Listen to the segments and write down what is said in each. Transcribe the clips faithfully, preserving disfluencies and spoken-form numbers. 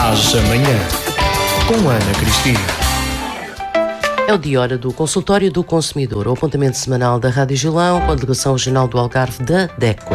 Haja Manhã, com Ana Cristina. É o dia hora do consultório do consumidor, o apontamento semanal da Rádio Gilão com a Delegação Regional do Algarve da DECO.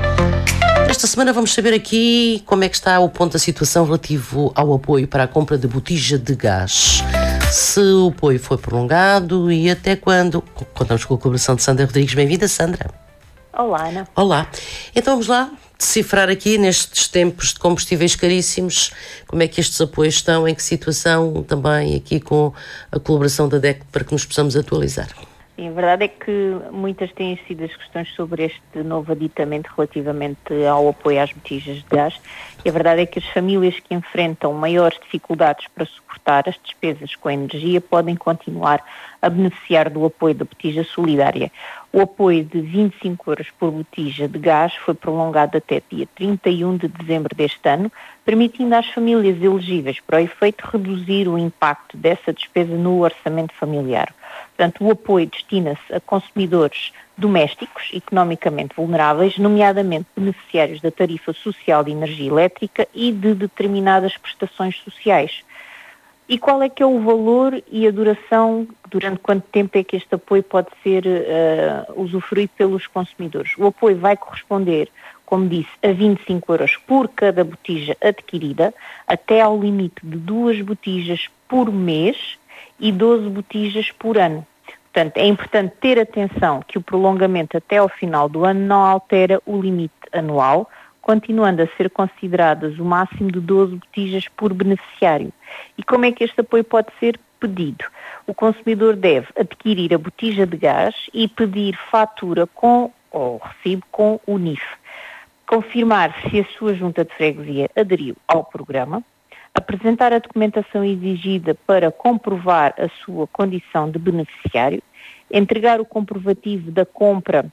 Esta semana vamos saber aqui como é que está o ponto da situação relativo ao apoio para a compra de botija de gás. Se o apoio foi prolongado e até quando. Contamos com a colaboração de Sandra Rodrigues. Bem-vinda, Sandra. Olá, Ana. Olá. Então vamos lá decifrar aqui, nestes tempos de combustíveis caríssimos, como é que estes apoios estão, em que situação, também aqui com a colaboração da DECO, para que nos possamos atualizar. Sim, a verdade é que muitas têm sido as questões sobre este novo aditamento relativamente ao apoio às botijas de gás, e a verdade é que as famílias que enfrentam maiores dificuldades para suportar as despesas com a energia podem continuar a beneficiar do apoio da botija solidária. O apoio de vinte e cinco euros por botija de gás foi prolongado até dia trinta e um de dezembro deste ano, permitindo às famílias elegíveis para o efeito reduzir o impacto dessa despesa no orçamento familiar. Portanto, o apoio destina-se a consumidores domésticos economicamente vulneráveis, nomeadamente beneficiários da tarifa social de energia elétrica e de determinadas prestações sociais. E qual é que é o valor e a duração, durante quanto tempo é que este apoio pode ser uh, usufruído pelos consumidores? O apoio vai corresponder, como disse, a vinte e cinco euros por cada botija adquirida, até ao limite de duas botijas por mês e doze botijas por ano. Portanto, é importante ter atenção que o prolongamento até ao final do ano não altera o limite anual, continuando a ser consideradas o máximo de doze botijas por beneficiário. E como é que este apoio pode ser pedido? O consumidor deve adquirir a botija de gás e pedir fatura com, ou recibo com o N I F. Confirmar se a sua junta de freguesia aderiu ao programa, apresentar a documentação exigida para comprovar a sua condição de beneficiário, entregar o comprovativo da compra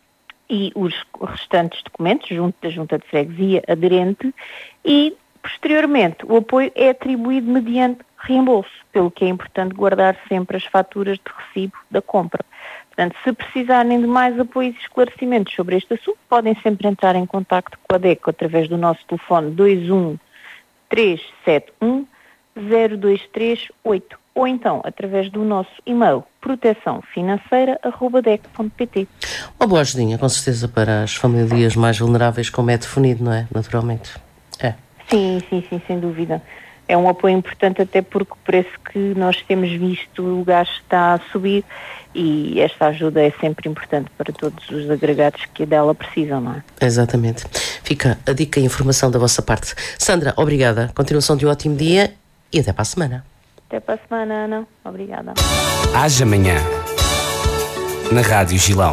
e os restantes documentos junto da junta de freguesia aderente e, posteriormente, o apoio é atribuído mediante reembolso, pelo que é importante guardar sempre as faturas de recibo da compra. Portanto, se precisarem de mais apoios e esclarecimentos sobre este assunto, podem sempre entrar em contacto com a DECO através do nosso telefone dois um três sete um zero dois três oito ou então através do nosso e-mail proteção financeira arroba deco ponto pt. Uma boa ajudinha, com certeza, para as famílias mais vulneráveis, como é definido, não é? Naturalmente. É. Sim, sim, sim, sem dúvida. É um apoio importante até porque o preço que nós temos visto, o gás está a subir e esta ajuda é sempre importante para todos os agregados que dela precisam, não é? Exatamente. Fica a dica e a informação da vossa parte. Sandra, obrigada. Continuação de um ótimo dia e até para a semana. Até para a semana, Ana. Obrigada. Haja Manhã, na Rádio Gilão.